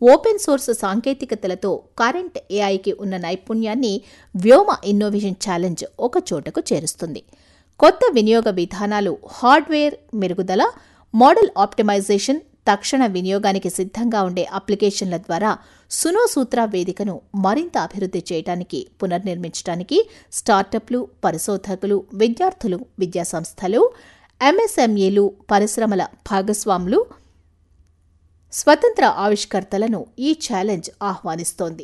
Open source సాంకేతికతలతో current ఏఐకి ఉన్న నైపుణ్యాన్ని వ్యోమ innovation challenge ఒక చోటకు చేరుస్తుంది. కొత్త వినియోగ విధానాలు, హార్డ్వేర్ మెరుగుదల, మోడల్ ఆప్టిమైజేషన్, తక్షణ వినియోగానికి సిద్ధంగా ఉండే అప్లికేషన్ల ద్వారా సునో సూత్ర వేదికను మరింత అభివృద్ధి చేయడానికి, పునర్నిర్మించడానికి స్టార్టప్లు, పరిశోధకులు, విద్యార్థులు, విద్యాసంస్థలు, ఎంఎస్ఎంఈలు, పరిశ్రమల భాగస్వాములు, స్వతంత్ర ఆవిష్కర్తలను ఈ ఛాలెంజ్ ఆహ్వానిస్తోంది.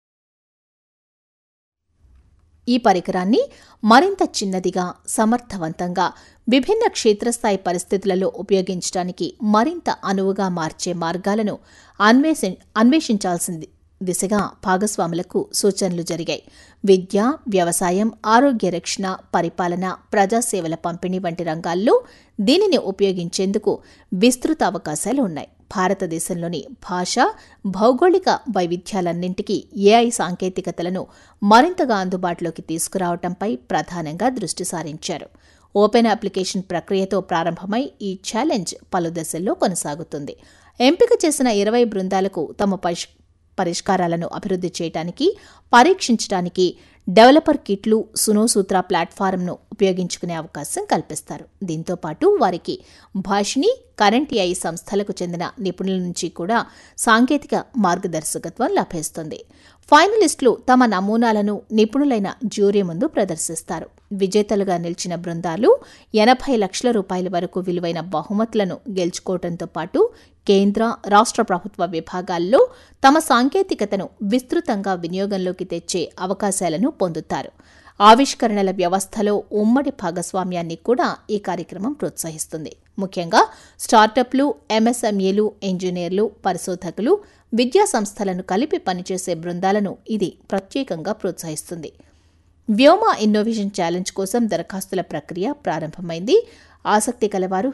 ఈ పరికరాన్ని మరింత చిన్నదిగా, సమర్థవంతంగా, విభిన్న క్షేత్రస్థాయి పరిస్థితులలో ఉపయోగించడానికి మరింత అనువుగా మార్చే మార్గాలను అన్వేషించాల్సింది దిశగా భాగస్వాములకు సూచనలు జరిగాయి. విద్య, వ్యవసాయం, ఆరోగ్య రక్షణ, పరిపాలన, ప్రజాసేవల పంపిణీ వంటి రంగాల్లో దీనిని ఉపయోగించేందుకు విస్తృత అవకాశాలు ఉన్నాయి. భారతదేశంలోని భాష, భౌగోళిక వైవిధ్యాలన్నింటికీ ఏఐ సాంకేతికతలను మరింతగా అందుబాటులోకి తీసుకురావడంపై ప్రధానంగా దృష్టి సారించారు. ఓపెన్ అప్లికేషన్ ప్రక్రియతో ప్రారంభమై ఈ ఛాలెంజ్ పలు దశల్లో కొనసాగుతుంది. ఎంపిక చేసిన 20 బృందాలకు తమ పరిష్కారాలను అభివృద్ధి చేయడానికి, పరీక్షించడానికి డెవలపర్ కిట్లు, సునో సూత్ర ప్లాట్ఫారంను ఉపయోగించుకునే అవకాశం కల్పిస్తారు. దీంతో పాటు వారికి భాషిని, కరెంట్ ఏఐ సంస్థలకు చెందిన నిపుణుల నుంచి కూడా సాంకేతిక మార్గదర్శకత్వం లభిస్తుంది. ఫైనలిస్టులు తమ నమూనాలను నిపుణులైన జ్యూరీ ముందు ప్రదర్శిస్తారు. విజేతలుగా నిలిచిన బృందాలు 80 లక్షల రూపాయల వరకు విలువైన బహుమతులను గెలుచుకోవడంతో పాటు కేంద్ర, రాష్ట్ర ప్రభుత్వ విభాగాల్లో తమ సాంకేతికతను విస్తృతంగా వినియోగంలోకి తెచ్చే అవకాశాలను పొందుతారు. ఆవిష్కరణల వ్యవస్థలో ఉమ్మడి భాగస్వామ్యాన్ని కూడా ఈ కార్యక్రమం ప్రోత్సహిస్తుంది. ముఖ్యంగా స్టార్టప్లు, ఎంఎస్ఎంఈలు, ఇంజనీర్లు, పరిశోధకులు, విద్యా సంస్థలను కలిపి పనిచేసే బృందాలను ఇది ప్రత్యేకంగా ప్రోత్సహిస్తుంది. వ్యోమ ఇన్నోవేషన్ ఛాలెంజ్ కోసం దరఖాస్తుల ప్రక్రియ ప్రారంభమైంది. ఆసక్తి కలవారు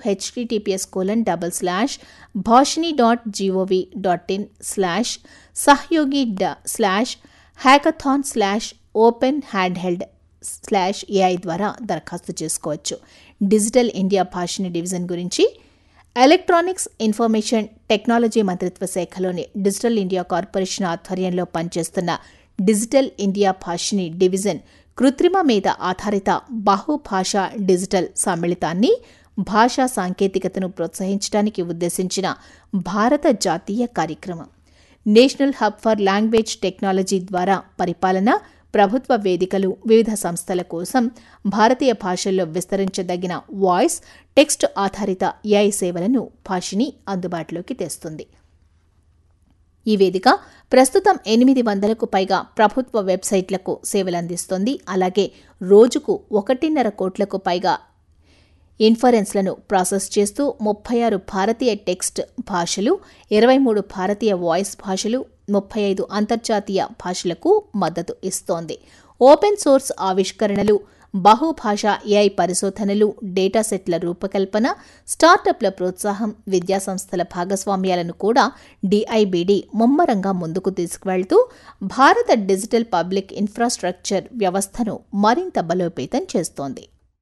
https://bhashini.gov.in/sahyogi/hackathon/openhandheld/ai ద్వారా దరఖాస్తు చేసుకోవచ్చు. డిజిటల్ ఇండియా భాషిని డివిజన్ గురించి ఎలక్ట్రానిక్స్, ఇన్ఫర్మేషన్ టెక్నాలజీ మంత్రిత్వ శాఖలోని డిజిటల్ ఇండియా కార్పొరేషన్ ఆధ్వర్యంలో పనిచేస్తున్న డిజిటల్ ఇండియా భాషిని డివిజన్ కృత్రిమ మీద ఆధారిత బహుభాషా డిజిటల్ సమ్మిళితాన్ని, భాషా సాంకేతికతను ప్రోత్సహించడానికి ఉద్దేశించిన భారత జాతీయ కార్యక్రమం. National hub for language technology ద్వారా పరిపాలన, ప్రభుత్వ వేదికలు, వివిధ సంస్థల కోసం భారతీయ భాషల్లో విస్తరించదగిన వాయిస్, టెక్స్ట్ ఆధారిత ఏఐ సేవలను భాషిని అందుబాటులోకి తెస్తుంది. ఈ వేదిక ప్రస్తుతం 800కు పైగా ప్రభుత్వ వెబ్సైట్లకు సేవలందిస్తోంది. అలాగే రోజుకు 1.5 కోట్లకు పైగా ఇన్ఫరెన్స్లను ప్రాసెస్ చేస్తూ 36 భారతీయ టెక్స్ట్ భాషలు, 23 భారతీయ వాయిస్ భాషలు, 35 అంతర్జాతీయ భాషలకు మద్దతు ఇస్తోంది. ఓపెన్ సోర్స్ ఆవిష్కరణలు, బహుభాషా ఏఐ పరిశోధనలు, డేటా సెట్ల రూపకల్పన, స్టార్టప్ల ప్రోత్సాహం, విద్యాసంస్థల భాగస్వామ్యాలను కూడా డిఐబిడి ముమ్మరంగా ముందుకు తీసుకువెళ్తూ భారత డిజిటల్ పబ్లిక్ ఇన్ఫ్రాస్ట్రక్చర్ వ్యవస్థను మరింత బలోపేతం చేస్తోంది.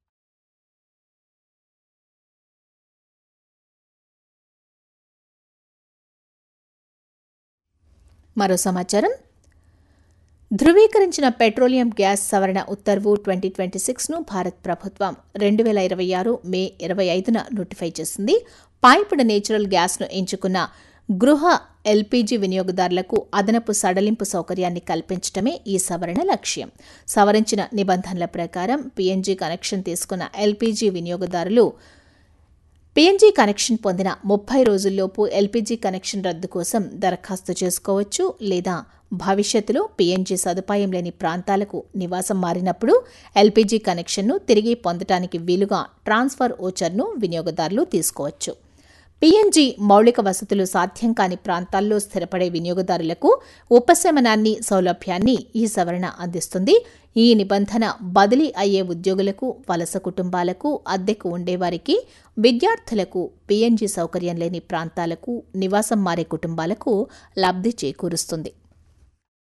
మరో సమాచారం. ధృవీకరించిన పెట్రోలియం గ్యాస్ సవరణ ఉత్తర్వు 2026ను భారత్ ప్రభుత్వం 2026 మే 25న నోటిఫై చేసింది. పైప్డ్ నేచురల్ గ్యాస్ను ఎంచుకున్న గృహ ఎల్పీజీ వినియోగదారులకు అదనపు సడలింపు సౌకర్యాన్ని కల్పించడమే ఈ సవరణ లక్ష్యం. సవరించిన నిబంధనల ప్రకారం పీఎన్జీ కనెక్షన్ తీసుకున్న ఎల్పీజీ వినియోగదారులు పీఎన్జీ కనెక్షన్ పొందిన 30 రోజుల్లోపు ఎల్పీజీ కనెక్షన్ రద్దు కోసం దరఖాస్తు చేసుకోవచ్చు. లేదా భవిష్యత్తులో పీఎన్జీ సదుపాయం లేని ప్రాంతాలకు నివాసం మారినప్పుడు ఎల్పీజీ కనెక్షన్ను తిరిగి పొందటానికి వీలుగా ట్రాన్స్ఫర్ ఓచర్ను వినియోగదారులు తీసుకోవచ్చు. పీఎన్జీ మౌలిక వసతులు సాధ్యం కాని ప్రాంతాల్లో స్థిరపడే వినియోగదారులకు ఉపశమనాన్ని, సౌలభ్యాన్ని ఈ సవరణ అందిస్తుంది. ఈ నిబంధన బదిలీ అయ్యే ఉద్యోగులకు, వలస కుటుంబాలకు, అద్దెకు ఉండేవారికి, విద్యార్థులకు, పీఎన్జీ సౌకర్యం లేని ప్రాంతాలకు నివాసం మారే కుటుంబాలకు లబ్ధి చేకూరుస్తుంది.